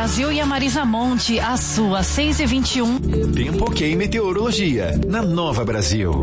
Brasil e a Marisa Monte, a sua 6h21. Tempo ok e meteorologia na Nova Brasil.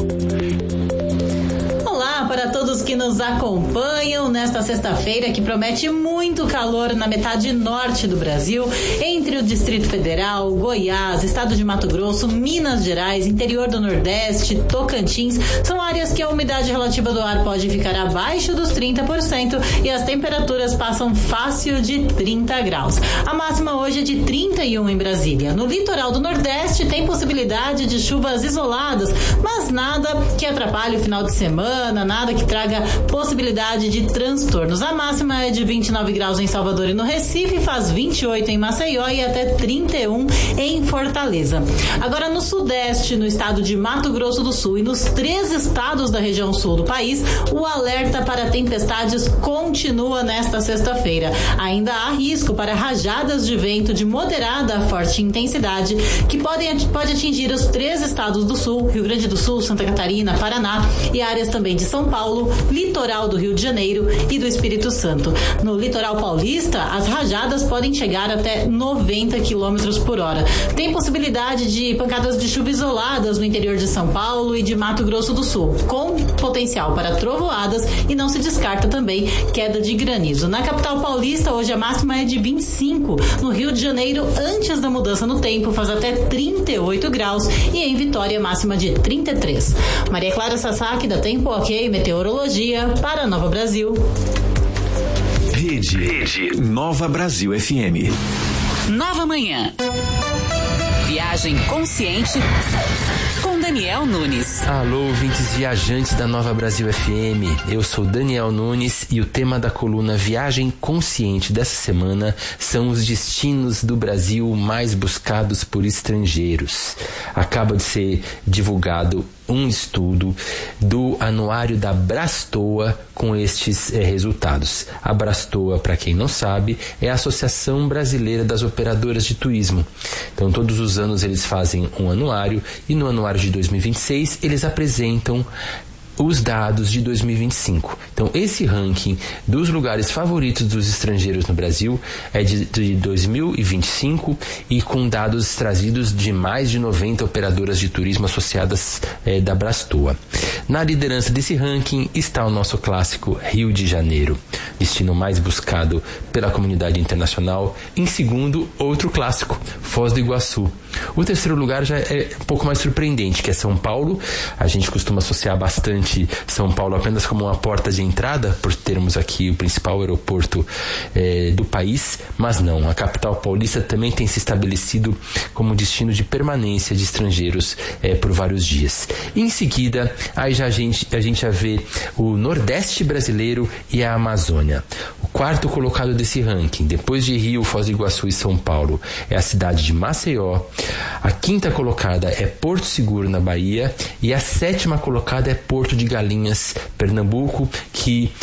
Olá para todos que nos acompanham nesta sexta-feira que promete muito calor na metade norte do Brasil, entre o Distrito Federal, Goiás, Estado de Mato Grosso, Minas Gerais, interior do Nordeste, Tocantins. São áreas que a umidade relativa do ar pode ficar abaixo dos 30% e as temperaturas passam fácil de 30 graus. A máxima hoje é de 31 em Brasília. No litoral do Nordeste tem possibilidade de chuvas isoladas, mas nada que atrapalhe o final de semana, nada que traga possibilidade de transtornos. A máxima é de 29 graus em Salvador e no Recife, faz 28 em Maceió e até 31 em Fortaleza. Agora no Sudeste, no estado de Mato Grosso do Sul e nos 3 estados da região sul do país, o alerta para tempestades continua nesta sexta-feira. Ainda há risco para rajadas de vento de moderada a forte intensidade que pode atingir os 3 estados do sul, Rio Grande do Sul, Santa Catarina, Paraná e áreas também de São Paulo, litoral do Rio de Janeiro e do Espírito Santo. No litoral paulista, as rajadas podem chegar até 90 km por hora. Tem possibilidade de pancadas de chuva isoladas no interior de São Paulo e de Mato Grosso do Sul, com potencial para trovoadas e não se descarta também queda de granizo. Na capital paulista, hoje a máxima é de 25. No Rio de Janeiro, antes da mudança no tempo, faz até 38 graus e em Vitória, máxima de 33. Maria Clara Sasaki, da Tempo Ok Meteorologia para Nova Brasil. Rede Nova Brasil FM. Nova Manhã. Viagem consciente com Daniel Nunes. Alô, ouvintes viajantes da Nova Brasil FM. Eu sou Daniel Nunes e o tema da coluna Viagem Consciente dessa semana são os destinos do Brasil mais buscados por estrangeiros. Acaba de ser divulgado um estudo do anuário da Brastoa com estes resultados. A Brastoa, para quem não sabe, é a Associação Brasileira das Operadoras de Turismo. Então, todos os anos eles fazem um anuário e no anuário de 2026 eles apresentam os dados de 2025. Então, esse ranking dos lugares favoritos dos estrangeiros no Brasil é de 2025 e com dados trazidos de mais de 90 operadoras de turismo associadas da Brastoa. Na liderança desse ranking está o nosso clássico Rio de Janeiro, destino mais buscado pela comunidade internacional. Em segundo, outro clássico, Foz do Iguaçu. O terceiro lugar já é um pouco mais surpreendente, que é São Paulo. A gente costuma associar bastante São Paulo apenas como uma porta de entrada, por termos aqui o principal aeroporto do país, mas não, a capital paulista também tem se estabelecido como destino de permanência de estrangeiros por vários dias. Em seguida, aí já a gente já vê o Nordeste brasileiro e a Amazônia. O quarto colocado desse ranking, depois de Rio, Foz do Iguaçu e São Paulo, é a cidade de Maceió. A quinta colocada é Porto Seguro, na Bahia, e a sétima colocada é Porto de Galinhas, Pernambuco, que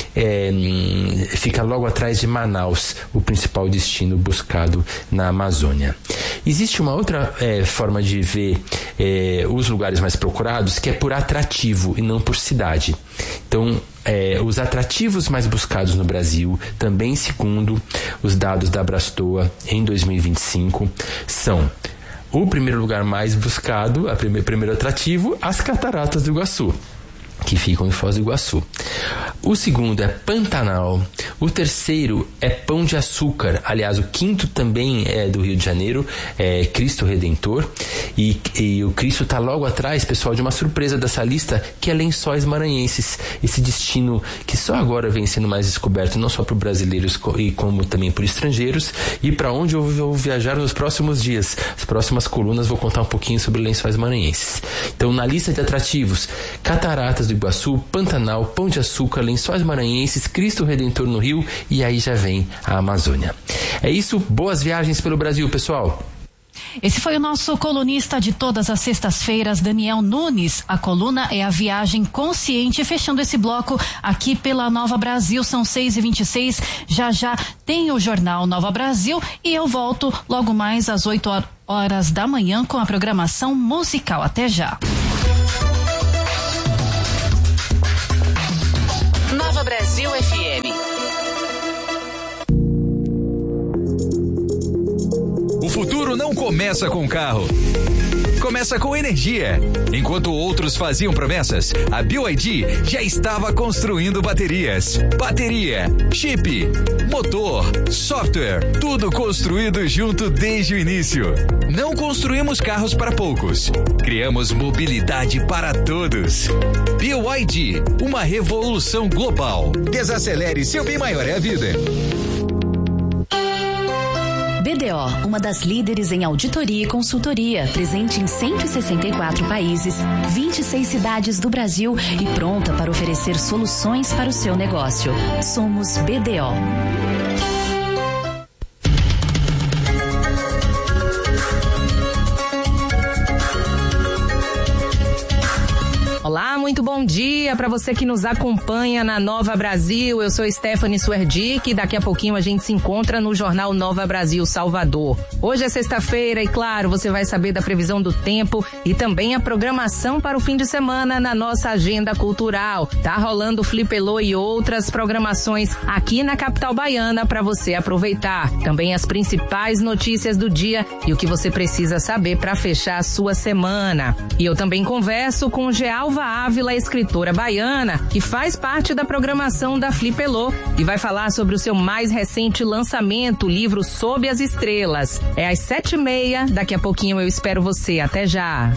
fica logo atrás de Manaus, o principal destino buscado na Amazônia. Existe uma outra forma de ver os lugares mais procurados, que é por atrativo e não por cidade. Então, os atrativos mais buscados no Brasil, também segundo os dados da Brastoa em 2025, são o primeiro lugar mais buscado, primeiro atrativo, as Cataratas do Iguaçu, que ficam em Foz do Iguaçu. O segundo é Pantanal. O terceiro é Pão de Açúcar. Aliás, o quinto também é do Rio de Janeiro, é Cristo Redentor. E o Cristo está logo atrás, pessoal, de uma surpresa dessa lista, que é Lençóis Maranhenses. Esse destino que só agora vem sendo mais descoberto, não só por brasileiros e como também por estrangeiros. E para onde eu vou viajar nos próximos dias. As próximas colunas vou contar um pouquinho sobre Lençóis Maranhenses. Então, na lista de atrativos, Cataratas do Iguaçu, Pantanal, Pão de Açúcar, Lençóis Maranhenses, Cristo Redentor no Rio, e aí já vem a Amazônia. É isso, boas viagens pelo Brasil, pessoal. Esse foi o nosso colunista de todas as sextas-feiras, Daniel Nunes. A coluna é a Viagem Consciente. Fechando esse bloco aqui pela Nova Brasil, são 6h26. Já tem o Jornal Nova Brasil e eu volto logo mais às 8h da manhã com a programação musical. Até já. Nova Brasil FM. futuro não começa com carro. Começa com energia. Enquanto outros faziam promessas, a BYD já estava construindo baterias. Bateria, chip, motor, software, tudo construído junto desde o início. Não construímos carros para poucos. Criamos mobilidade para todos. BYD, uma revolução global. Desacelere, seu bem maior é a vida. BDO, uma das líderes em auditoria e consultoria, presente em 164 países, 26 cidades do Brasil e pronta para oferecer soluções para o seu negócio. Somos BDO. Olá, muito bom dia para você que nos acompanha na Nova Brasil. Eu sou Stephanie Suerdick e daqui a pouquinho a gente se encontra no Jornal Nova Brasil Salvador. Hoje é sexta-feira e, claro, você vai saber da previsão do tempo e também a programação para o fim de semana na nossa agenda cultural. Tá rolando o Flipelô e outras programações aqui na capital baiana para você aproveitar. Também as principais notícias do dia e o que você precisa saber para fechar a sua semana. E eu também converso com Gealva Ávila, escritora baiana, que faz parte da programação da Flipelô e vai falar sobre o seu mais recente lançamento, o livro Sob as Estrelas. É às 7h30, daqui a pouquinho eu espero você. Até já!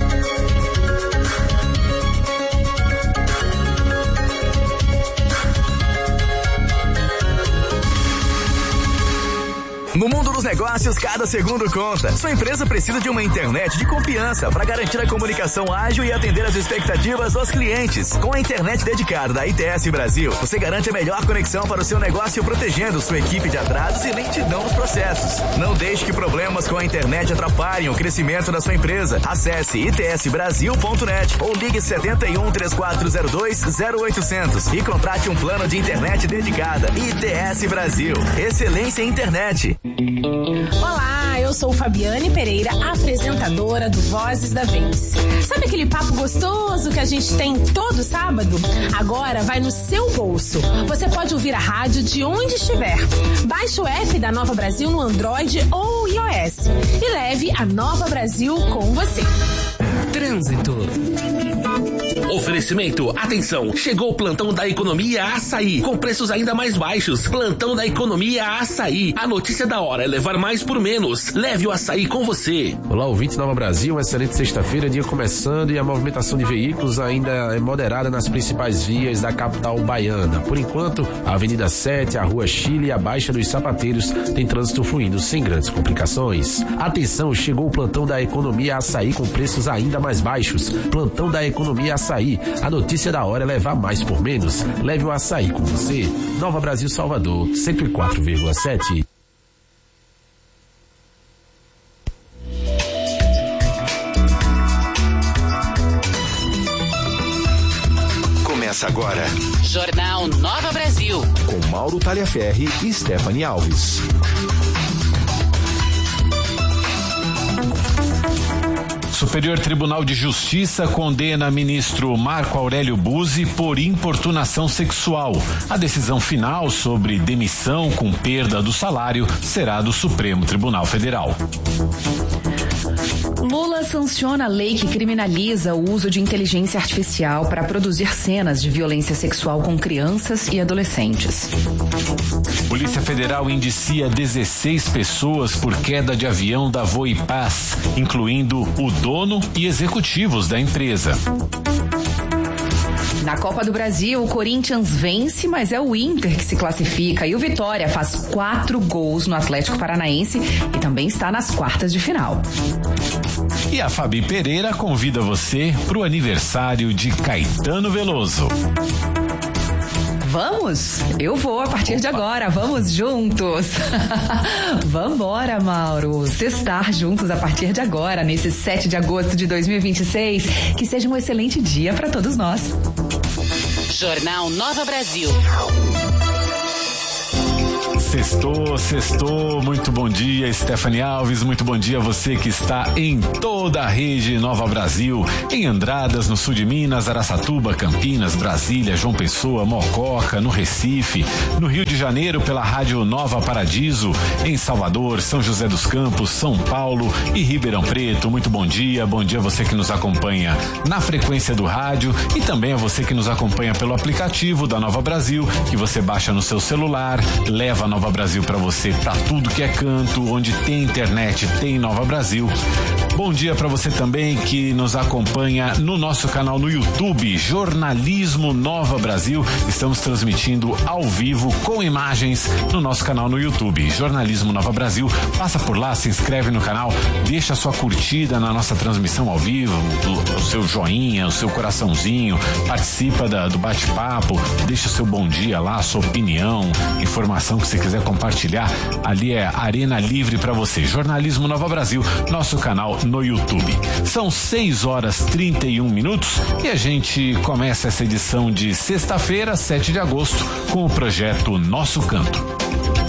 No mundo dos negócios, cada segundo conta. Sua empresa precisa de uma internet de confiança para garantir a comunicação ágil e atender as expectativas dos clientes. Com a internet dedicada da ITS Brasil, você garante a melhor conexão para o seu negócio, protegendo sua equipe de atrasos e lentidão nos processos. Não deixe que problemas com a internet atrapalhem o crescimento da sua empresa. Acesse itsbrasil.net ou ligue 71 3402 0800 e contrate um plano de internet dedicada. ITS Brasil. Excelência em internet. Olá, eu sou Fabiane Pereira, apresentadora do Vozes da Vez. Sabe aquele papo gostoso que a gente tem todo sábado? Agora vai no seu bolso. Você pode ouvir a rádio de onde estiver. Baixe o app da Nova Brasil no Android ou iOS e leve a Nova Brasil com você. Trânsito. Oferecimento, atenção, chegou o plantão da economia Açaí, com preços ainda mais baixos. Plantão da economia Açaí, a notícia da hora é levar mais por menos. Leve o açaí com você. Olá, ouvintes Nova Brasil, uma excelente sexta-feira, dia começando e a movimentação de veículos ainda é moderada nas principais vias da capital baiana. Por enquanto, a Avenida 7, a Rua Chile e a Baixa dos Sapateiros tem trânsito fluindo sem grandes complicações. Atenção, chegou o plantão da economia Açaí com preços ainda mais baixos. Plantão da economia Açaí. A notícia da hora é levar mais por menos. Leve o açaí com você. Nova Brasil Salvador, 104,7. Começa agora. Jornal Nova Brasil. Com Mauro Talhaferri e Stephanie Alves. Superior Tribunal de Justiça condena ministro Marco Aurélio Buzzi por importunação sexual. A decisão final sobre demissão com perda do salário será do Supremo Tribunal Federal. Lula sanciona a lei que criminaliza o uso de inteligência artificial para produzir cenas de violência sexual com crianças e adolescentes. Polícia Federal indicia 16 pessoas por queda de avião da Voipaz, incluindo o dono e executivos da empresa. Na Copa do Brasil, o Corinthians vence, mas é o Inter que se classifica e o Vitória faz 4 gols no Atlético Paranaense e também está nas quartas de final. E a Fabi Pereira convida você para o aniversário de Caetano Veloso. Vamos? Eu vou a partir de agora, vamos juntos. Vambora, Mauro. Sextar juntos a partir de agora, nesse 7 de agosto de 2026. Que seja um excelente dia para todos nós. Jornal Nova Brasil. Sextou, muito bom dia, Stephanie Alves, muito bom dia a você que está em toda a rede Nova Brasil, em Andradas, no sul de Minas, Araçatuba, Campinas, Brasília, João Pessoa, Mococa, no Recife, no Rio de Janeiro pela Rádio Nova Paradiso, em Salvador, São José dos Campos, São Paulo e Ribeirão Preto. Muito bom dia a você que nos acompanha na frequência do rádio e também a você que nos acompanha pelo aplicativo da Nova Brasil, que você baixa no seu celular, leva a Nova Brasil para você, para tudo que é canto, onde tem internet, tem Nova Brasil. Bom dia para você também que nos acompanha no nosso canal no YouTube, Jornalismo Nova Brasil. Estamos transmitindo ao vivo com imagens no nosso canal no YouTube, Jornalismo Nova Brasil. Passa por lá, se inscreve no canal, deixa a sua curtida na nossa transmissão ao vivo, o seu joinha, o seu coraçãozinho, participa do bate-papo, deixa o seu bom dia lá, a sua opinião, informação que você quiser compartilhar, ali é arena livre para você. Jornalismo Nova Brasil, nosso canal no YouTube. São 6h31 e a gente começa essa edição de sexta-feira, 7 de agosto, com o projeto Nosso Canto.